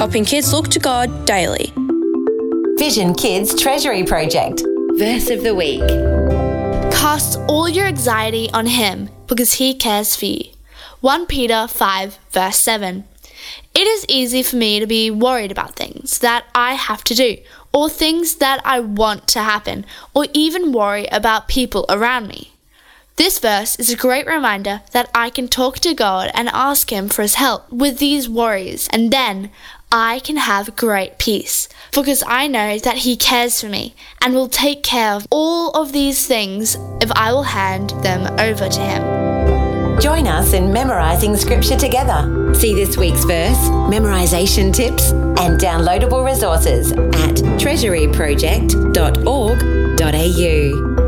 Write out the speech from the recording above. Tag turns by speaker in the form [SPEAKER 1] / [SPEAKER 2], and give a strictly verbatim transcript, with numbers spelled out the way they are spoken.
[SPEAKER 1] helping kids look to God daily.
[SPEAKER 2] Vision Kids Treasury Project. Verse of the week.
[SPEAKER 3] Cast all your anxiety on him because he cares for you. First Peter five verse seven. It is easy for me to be worried about things that I have to do, or things that I want to happen, or even worry about people around me. This verse is a great reminder that I can talk to God and ask him for his help with these worries, and then I can have great peace, because I know that he cares for me and will take care of all of these things if I will hand them over to him.
[SPEAKER 2] Join us in memorising scripture together. See this week's verse, memorisation tips, and downloadable resources at treasury project dot org dot a u.